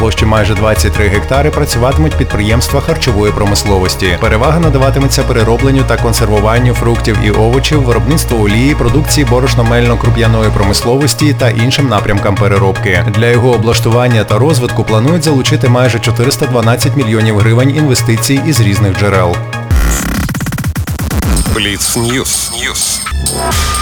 площі майже 23 гектари працюватимуть підприємства харчової промисловості. Перевага надаватиметься переробленню та консервуванню фруктів і овочів, виробництву олії, продукції борошно-мельно-круп'яної промисловості та іншим напрямкам переробки. Для його облаштування та розвитку планують залучити майже 412 мільйонів гривень інвестицій із різних джерел. Бліц Ньюс.